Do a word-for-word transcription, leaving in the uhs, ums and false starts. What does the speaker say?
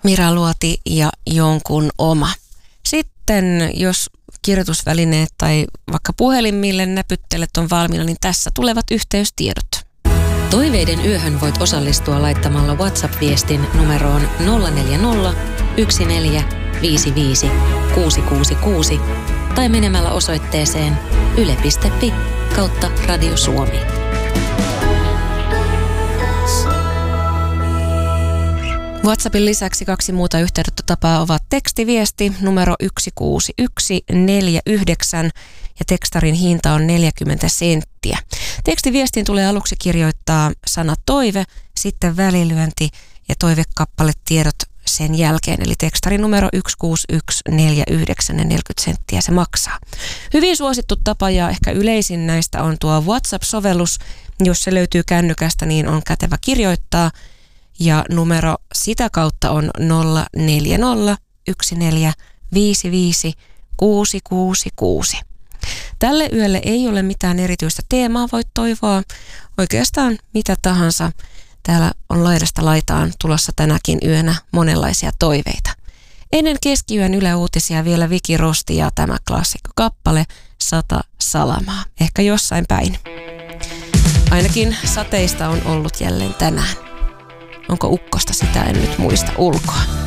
Mira Luoti ja jonkun oma. Sitten jos kirjoitusvälineet tai vaikka puhelin, mille näpyttelet on valmiina, niin tässä tulevat yhteystiedot. Toiveiden yöhön voit osallistua laittamalla WhatsApp-viestin numeroon nolla neljä nolla, yksi neljä, viisi viisi, kuusi kuusi kuusi tai menemällä osoitteeseen yle piste fi kautta Radio Suomi. WhatsAppin lisäksi kaksi muuta yhteydentotapaa ovat tekstiviesti numero yksi kuusi yksi neljä yhdeksän ja tekstarin hinta on neljäkymmentä senttiä. Tekstiviestiin tulee aluksi kirjoittaa sana toive, sitten välilyönti ja toivekappaletiedot sen jälkeen. Eli tekstarin numero yksi kuusi yksi neljä yhdeksän ja neljäkymmentä senttiä se maksaa. Hyvin suosittu tapa ja ehkä yleisin näistä on tuo WhatsApp-sovellus. Jos se löytyy kännykästä, niin on kätevä kirjoittaa. Ja numero sitä kautta on nolla neljä nolla, yksi neljä, viisi viisi, kuusi kuusi kuusi. Tälle yölle ei ole mitään erityistä teemaa, voit toivoa oikeastaan mitä tahansa. Täällä on laidasta laitaan tulossa tänäkin yönä monenlaisia toiveita. Ennen keskiyön Yle Uutisia vielä Viki Rosti ja tämä klassikko kappale Sata salamaa. Ehkä jossain päin. Ainakin sateista on ollut jälleen tänään. Onko ukkosta, sitä en nyt muista ulkoa.